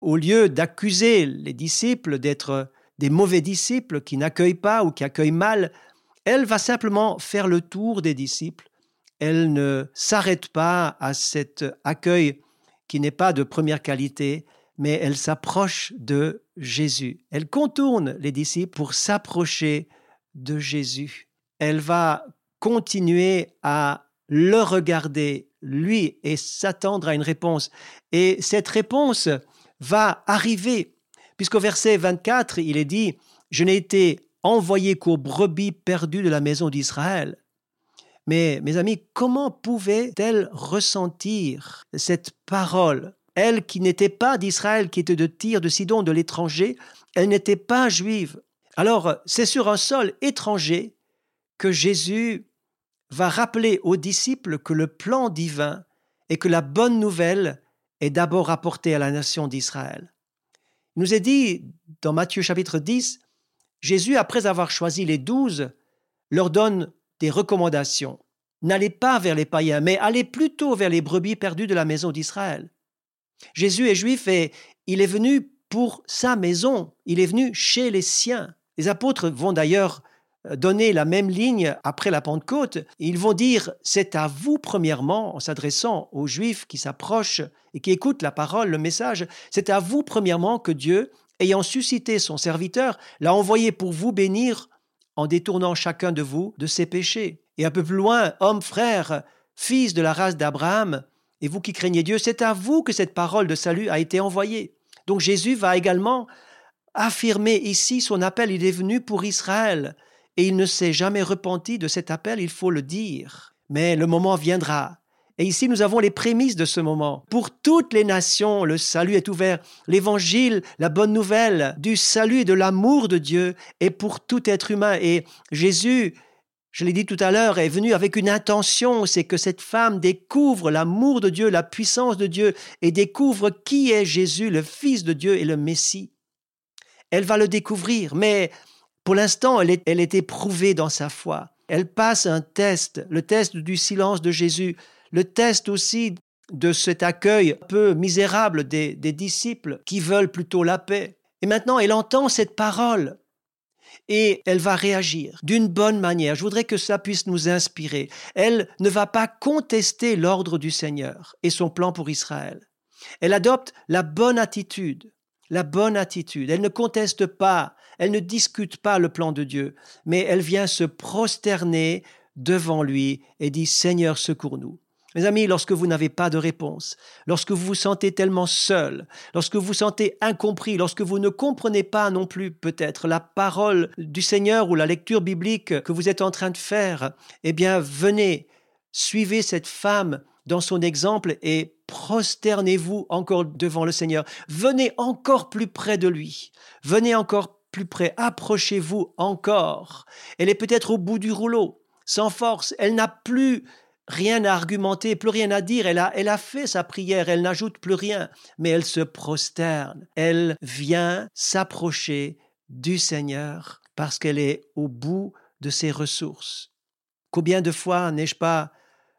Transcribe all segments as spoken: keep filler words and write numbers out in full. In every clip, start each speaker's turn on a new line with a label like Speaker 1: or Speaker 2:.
Speaker 1: au lieu d'accuser les disciples d'être des mauvais disciples qui n'accueillent pas ou qui accueillent mal, elle va simplement faire le tour des disciples. Elle ne s'arrête pas à cet accueil qui n'est pas de première qualité, mais elle s'approche de Jésus. Elle contourne les disciples pour s'approcher de Jésus. Elle va continuer à le regarder, lui, et s'attendre à une réponse. Et cette réponse va arriver, puisqu'au verset vingt-quatre, il est dit « Je n'ai été envoyé qu'aux brebis perdues de la maison d'Israël ». Mais, mes amis, comment pouvait-elle ressentir cette parole? Elle qui n'était pas d'Israël, qui était de Tyr, de Sidon, de l'étranger, elle n'était pas juive. Alors, c'est sur un sol étranger que Jésus va rappeler aux disciples que le plan divin et que la bonne nouvelle est d'abord apportée à la nation d'Israël. Il nous est dit dans Matthieu chapitre dix, Jésus, après avoir choisi les douze, leur donne des recommandations. N'allez pas vers les païens, mais allez plutôt vers les brebis perdues de la maison d'Israël. Jésus est juif et il est venu pour sa maison, il est venu chez les siens. Les apôtres vont d'ailleurs donner la même ligne après la Pentecôte. Ils vont dire « c'est à vous premièrement », en s'adressant aux Juifs qui s'approchent et qui écoutent la parole, le message, « c'est à vous premièrement que Dieu, ayant suscité son serviteur, l'a envoyé pour vous bénir en détournant chacun de vous de ses péchés. » Et un peu plus loin, « hommes, frères, fils de la race d'Abraham, et vous qui craignez Dieu, c'est à vous que cette parole de salut a été envoyée. » Donc Jésus va également affirmer ici son appel. Il est venu pour Israël et il ne s'est jamais repenti de cet appel, il faut le dire. Mais le moment viendra. Et ici, nous avons les prémices de ce moment. Pour toutes les nations, le salut est ouvert. L'évangile, la bonne nouvelle du salut et de l'amour de Dieu est pour tout être humain. Et Jésus, je l'ai dit tout à l'heure, est venu avec une intention, c'est que cette femme découvre l'amour de Dieu, la puissance de Dieu et découvre qui est Jésus, le Fils de Dieu et le Messie. Elle va le découvrir, mais pour l'instant, elle est, elle est éprouvée dans sa foi. Elle passe un test, le test du silence de Jésus, le test aussi de cet accueil un peu misérable des, des disciples qui veulent plutôt la paix. Et maintenant, elle entend cette parole et elle va réagir d'une bonne manière. Je voudrais que ça puisse nous inspirer. Elle ne va pas contester l'ordre du Seigneur et son plan pour Israël. Elle adopte la bonne attitude. La bonne attitude. Elle ne conteste pas, elle ne discute pas le plan de Dieu, mais elle vient se prosterner devant lui et dit « Seigneur, secours-nous ». Mes amis, lorsque vous n'avez pas de réponse, lorsque vous vous sentez tellement seul, lorsque vous vous sentez incompris, lorsque vous ne comprenez pas non plus peut-être la parole du Seigneur ou la lecture biblique que vous êtes en train de faire, eh bien venez, suivez cette femme dans son exemple et prosternez-vous encore devant le Seigneur. Venez encore plus près de lui. Venez encore plus près. Approchez-vous encore. Elle est peut-être au bout du rouleau, sans force. Elle n'a plus rien à argumenter, plus rien à dire. Elle a, elle a fait sa prière. Elle n'ajoute plus rien. Mais elle se prosterne. Elle vient s'approcher du Seigneur parce qu'elle est au bout de ses ressources. Combien de fois n'ai-je pas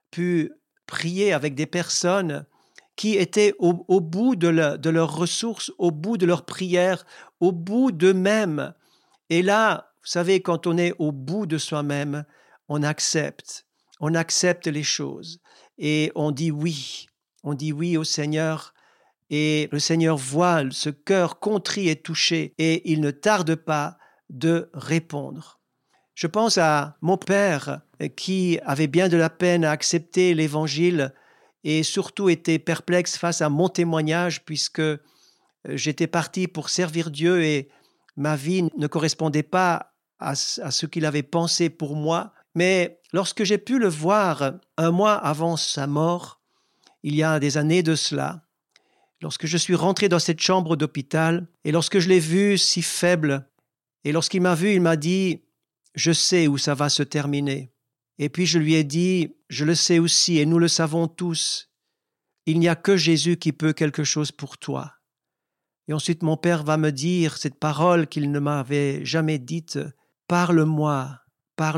Speaker 1: pu prier avec des personnes qui étaient au, au bout de, le, de leurs ressources, au bout de leurs prières, au bout d'eux-mêmes. Et là, vous savez, quand on est au bout de soi-même, on accepte, on accepte les choses et on dit oui, on dit oui au Seigneur et le Seigneur voit ce cœur contrit et touché et il ne tarde pas de répondre. Je pense à mon père qui avait bien de la peine à accepter l'Évangile et surtout était perplexe face à mon témoignage puisque j'étais parti pour servir Dieu et ma vie ne correspondait pas à, à ce qu'il avait pensé pour moi. Mais lorsque j'ai pu le voir un mois avant sa mort, il y a des années de cela, lorsque je suis rentré dans cette chambre d'hôpital et lorsque je l'ai vu si faible, et lorsqu'il m'a vu, il m'a dit « Je sais où ça va se terminer ». Et puis je lui ai dit « Je le sais aussi et nous le savons tous, il n'y a que Jésus qui peut quelque chose pour toi ». Et ensuite mon père va me dire cette parole qu'il ne m'avait jamais dite « Parle-moi, parle-moi ».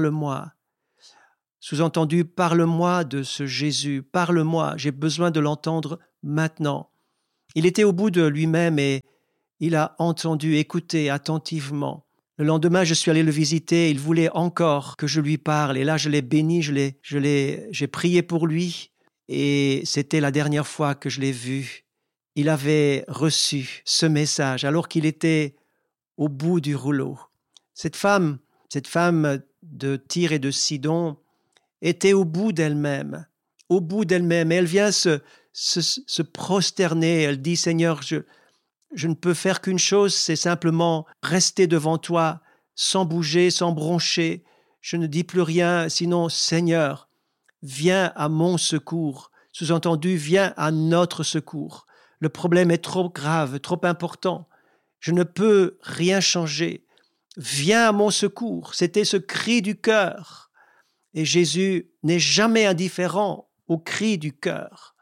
Speaker 1: Sous-entendu, parle-moi de ce Jésus, parle-moi, j'ai besoin de l'entendre maintenant. Il était au bout de lui-même et il a entendu, écouté attentivement. Le lendemain, je suis allé le visiter. Il voulait encore que je lui parle. Et là, je l'ai béni, je l'ai, je l'ai, j'ai prié pour lui. Et c'était la dernière fois que je l'ai vu. Il avait reçu ce message alors qu'il était au bout du rouleau. Cette femme, cette femme de Tyr et de Sidon était au bout d'elle-même, au bout d'elle-même. Et elle vient se, se, se prosterner. Elle dit, Seigneur, je, je ne peux faire qu'une chose, c'est simplement rester devant toi, sans bouger, sans broncher. Je ne dis plus rien, sinon, Seigneur, viens à mon secours. Sous-entendu, viens à notre secours. Le problème est trop grave, trop important. Je ne peux rien changer. Viens à mon secours. C'était ce cri du cœur. Et Jésus n'est jamais indifférent au cri du cœur.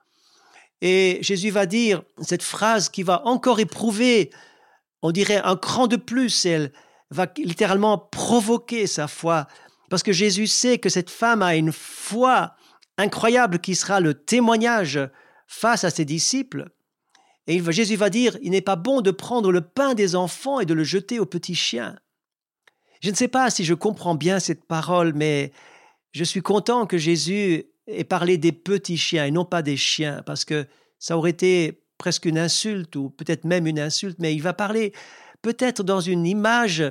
Speaker 1: Et Jésus va dire cette phrase qui va encore éprouver, on dirait un cran de plus, elle va littéralement provoquer sa foi, parce que Jésus sait que cette femme a une foi incroyable qui sera le témoignage face à ses disciples. Et il va, Jésus va dire, il n'est pas bon de prendre le pain des enfants et de le jeter aux petits chiens. Je ne sais pas si je comprends bien cette parole, mais je suis content que Jésus ait parlé des petits chiens et non pas des chiens, parce que ça aurait été presque une insulte ou peut-être même une insulte, mais il va parler peut-être dans une image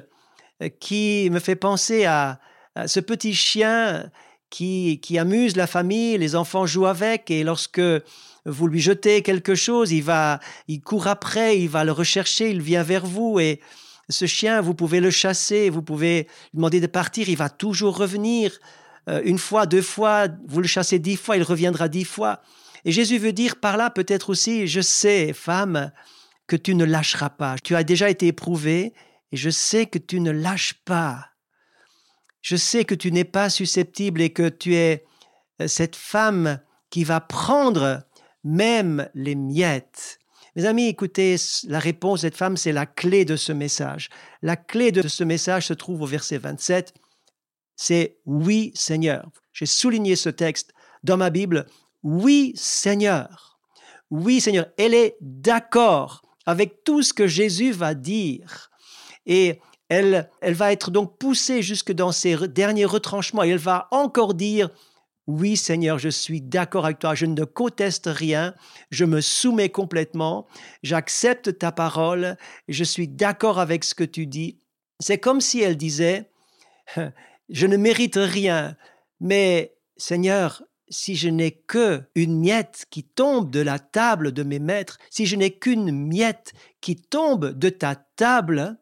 Speaker 1: qui me fait penser à, à ce petit chien qui, qui amuse la famille, les enfants jouent avec et lorsque vous lui jetez quelque chose, il va, il court après, il va le rechercher, il vient vers vous et ce chien, vous pouvez le chasser, vous pouvez lui demander de partir, il va toujours revenir. Euh, une fois, deux fois, vous le chassez dix fois, il reviendra dix fois. Et Jésus veut dire par là peut-être aussi, je sais, femme, que tu ne lâcheras pas. Tu as déjà été éprouvée et je sais que tu ne lâches pas. Je sais que tu n'es pas susceptible et que tu es cette femme qui va prendre même les miettes. Mes amis, écoutez, la réponse de cette femme, c'est la clé de ce message. La clé de ce message se trouve au verset vingt-sept. C'est « Oui, Seigneur ». J'ai souligné ce texte dans ma Bible. « Oui, Seigneur ». Oui, Seigneur. Elle est d'accord avec tout ce que Jésus va dire. Et elle, elle va être donc poussée jusque dans ses derniers retranchements. Et elle va encore dire « Oui, Seigneur, je suis d'accord avec toi, je ne conteste rien, je me soumets complètement, j'accepte ta parole, je suis d'accord avec ce que tu dis. » C'est comme si elle disait « Je ne mérite rien, mais Seigneur, si je n'ai qu'une miette qui tombe de la table de mes maîtres, si je n'ai qu'une miette qui tombe de ta table,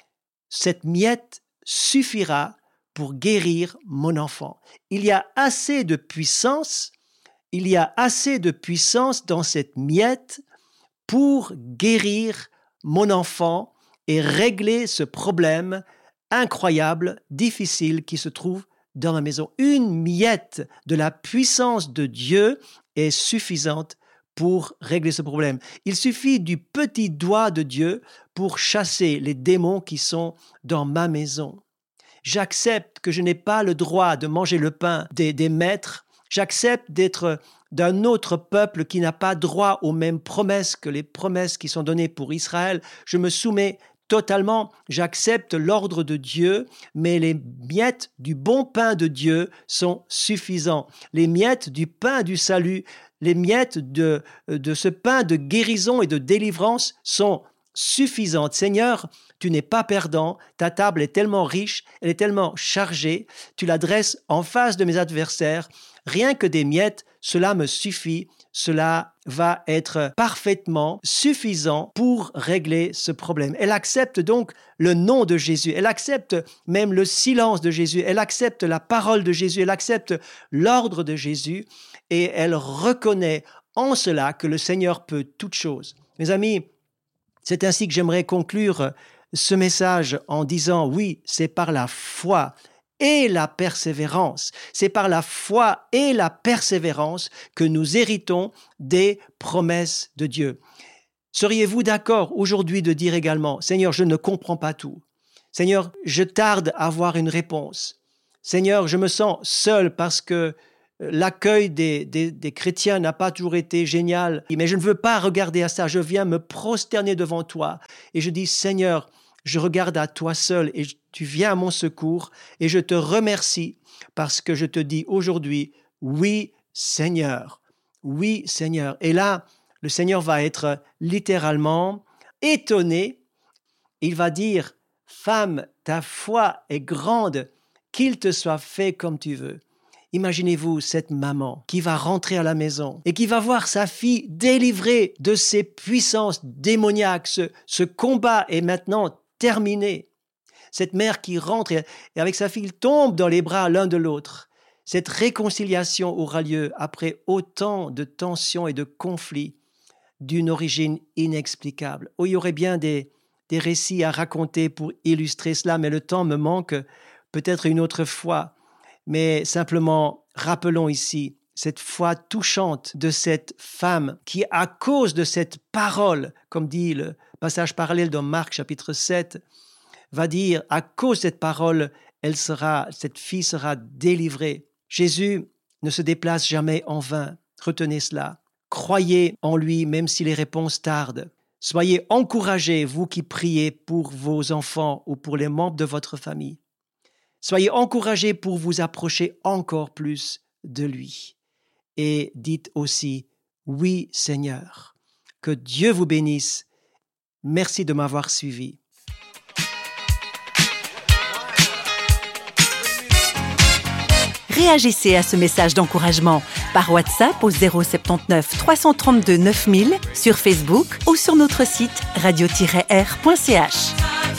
Speaker 1: cette miette suffira pour guérir mon enfant. » Il y a assez de puissance, il y a assez de puissance dans cette miette pour guérir mon enfant et régler ce problème incroyable, difficile qui se trouve dans ma maison. Une miette de la puissance de Dieu est suffisante pour régler ce problème. Il suffit du petit doigt de Dieu pour chasser les démons qui sont dans ma maison. J'accepte que je n'ai pas le droit de manger le pain des, des maîtres. J'accepte d'être d'un autre peuple qui n'a pas droit aux mêmes promesses que les promesses qui sont données pour Israël. Je me soumets totalement, j'accepte l'ordre de Dieu, mais les miettes du bon pain de Dieu sont suffisants. Les miettes du pain du salut, les miettes de, de ce pain de guérison et de délivrance sont suffisantes. Seigneur, tu n'es pas perdant, ta table est tellement riche, elle est tellement chargée, tu la dresses en face de mes adversaires. Rien que des miettes, cela me suffit, cela va être parfaitement suffisant pour régler ce problème. Elle accepte donc le nom de Jésus, elle accepte même le silence de Jésus, elle accepte la parole de Jésus, elle accepte l'ordre de Jésus et elle reconnaît en cela que le Seigneur peut toutes choses. Mes amis, c'est ainsi que j'aimerais conclure ce message en disant oui, c'est par la foi et la persévérance. C'est par la foi et la persévérance que nous héritons des promesses de Dieu. Seriez-vous d'accord aujourd'hui de dire également, Seigneur, je ne comprends pas tout. Seigneur, je tarde à avoir une réponse. Seigneur, je me sens seul parce que l'accueil des, des, des chrétiens n'a pas toujours été génial, mais je ne veux pas regarder à ça, je viens me prosterner devant toi et je dis, Seigneur, je regarde à toi seul et tu viens à mon secours et je te remercie parce que je te dis aujourd'hui, oui Seigneur, oui Seigneur. Et là, le Seigneur va être littéralement étonné, il va dire, femme, ta foi est grande, qu'il te soit fait comme tu veux. Imaginez-vous cette maman qui va rentrer à la maison et qui va voir sa fille délivrée de ses puissances démoniaques. Ce, ce combat est maintenant terminé. Cette mère qui rentre et, et avec sa fille tombe dans les bras l'un de l'autre. Cette réconciliation aura lieu après autant de tensions et de conflits d'une origine inexplicable. Oh, il y aurait bien des, des récits à raconter pour illustrer cela, mais le temps me manque, peut-être une autre fois. Mais simplement, rappelons ici cette foi touchante de cette femme qui, à cause de cette parole, comme dit le passage parallèle dans Marc chapitre sept, va dire, à cause de cette parole, elle sera, cette fille sera délivrée. Jésus ne se déplace jamais en vain. Retenez cela. Croyez en lui, même si les réponses tardent. Soyez encouragés, vous qui priez pour vos enfants ou pour les membres de votre famille. Soyez encouragés pour vous approcher encore plus de lui. Et dites aussi, oui Seigneur, que Dieu vous bénisse. Merci de m'avoir suivi.
Speaker 2: Réagissez à ce message d'encouragement par WhatsApp au zéro sept neuf trois trois deux neuf mille, sur Facebook ou sur notre site radio tiret r point c h.